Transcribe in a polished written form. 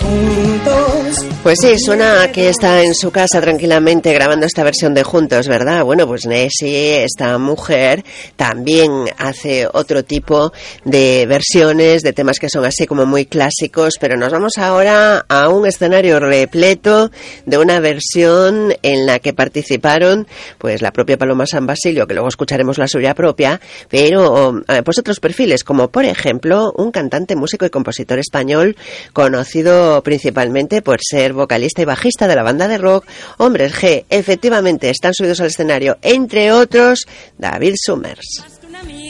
juntos. Pues sí, suena que está en su casa tranquilamente grabando esta versión de Juntos, ¿verdad? Bueno, pues Nessie, esta mujer, también hace otro tipo de versiones de temas que son así como muy clásicos, pero nos vamos ahora a un escenario repleto de una versión en la que participaron pues la propia Paloma San Basilio, que luego escucharemos la suya propia, pero pues otros perfiles, como por ejemplo un cantante, músico y compositor español conocido principalmente por ser vocalista y bajista de la banda de rock Hombres G. Efectivamente, están subidos al escenario, entre otros, David Summers.